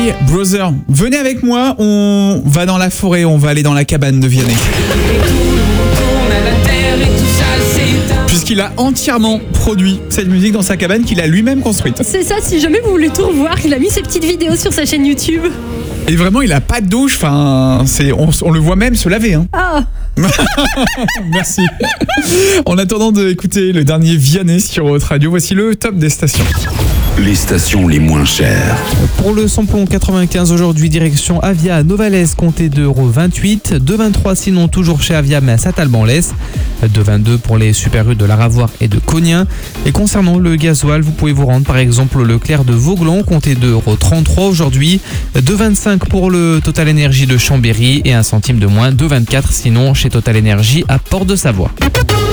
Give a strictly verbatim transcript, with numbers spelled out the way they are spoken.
Hey Brother, venez avec moi, on va dans la forêt, on va aller dans la cabane de Vianney. Puisqu'il a entièrement produit cette musique dans sa cabane qu'il a lui-même construite. C'est ça, si jamais vous voulez tout revoir, il a mis ses petites vidéos sur sa chaîne YouTube. Et vraiment, il a pas de douche, enfin, c'est, on, on le voit même se laver. Hein. Ah. Merci. En attendant d'écouter le dernier Vianney sur Haute Radio, voici le top des stations. Les stations les moins chères. Pour le samplon quatre-vingt-quinze aujourd'hui, direction Avia à Novalaise, comptez deux euros vingt-huit. deux euros vingt-trois sinon toujours chez Avia mais à Saint-Alban-Lès. deux euros vingt-deux pour les super U de la Ravoire et de Cognien. Et concernant le gasoil, vous pouvez vous rendre par exemple au Leclerc de Vauglans, comptez deux euros trente-trois aujourd'hui. deux euros vingt-cinq pour le Total Énergie de Chambéry et un centime de moins, deux euros vingt-quatre sinon chez Total Énergie à Port de Savoie.